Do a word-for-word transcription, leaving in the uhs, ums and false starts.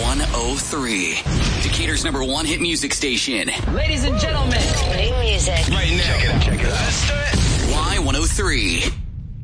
one oh three. Decatur's number one hit music station. Ladies and gentlemen. New music. Right now. Check it out. Check it out. Let's do it. Y one oh three.